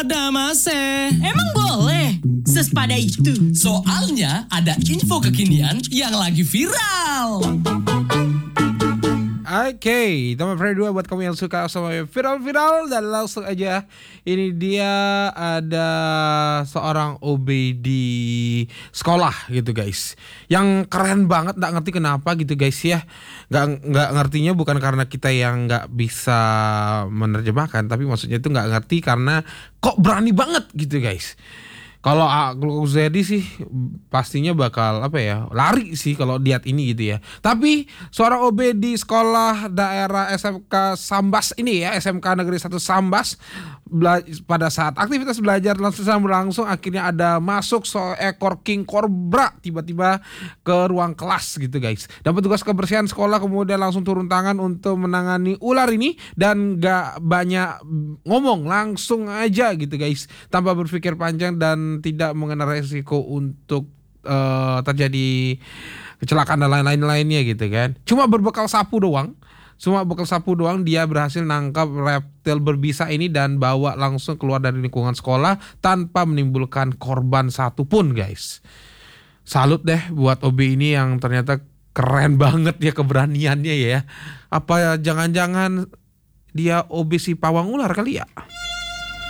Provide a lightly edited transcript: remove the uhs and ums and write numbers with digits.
pada mase. Emang boleh? Sesepada itu. Soalnya ada info kekinian yang lagi viral. Oke, teman Freddy 2 buat kamu yang suka sama viral-viral, dan langsung aja ini dia ada seorang OB di sekolah gitu guys, yang keren banget, nggak ngerti kenapa gitu guys ya. Nggak ngertinya bukan karena kita yang nggak bisa menerjemahkan, tapi maksudnya itu nggak ngerti karena kok berani banget gitu guys. Kalau aku jadi sih pastinya bakal lari sih kalau lihat ini gitu ya. Tapi seorang OB di sekolah daerah SMK Sambas ini ya, SMK Negeri 1 Sambas, pada saat aktivitas belajar berlangsung akhirnya ada masuk seekor king cobra tiba-tiba ke ruang kelas gitu guys. Dan petugas kebersihan sekolah kemudian langsung turun tangan untuk menangani ular ini dan gak banyak ngomong, langsung aja gitu guys, tanpa berpikir panjang dan tidak mengenal resiko untuk terjadi kecelakaan dan lain-lainnya gitu kan. Cuma berbekal sapu doang dia berhasil nangkap reptil berbisa ini dan bawa langsung keluar dari lingkungan sekolah tanpa menimbulkan korban satupun guys. Salut deh buat OB ini yang ternyata keren banget ya keberaniannya ya. Apa jangan-jangan dia OB si pawang ular kali ya?